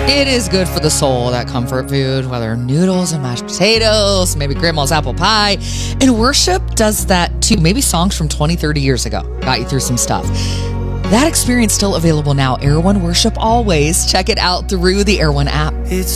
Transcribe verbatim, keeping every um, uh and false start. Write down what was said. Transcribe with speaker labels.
Speaker 1: It is good for the soul, that comfort food, whether noodles and mashed potatoes, maybe grandma's apple pie. And worship does that too. Maybe songs from twenty, thirty years ago got you through some stuff. That experience still available now. Air One Worship always. Check it out through the Air One app.
Speaker 2: It's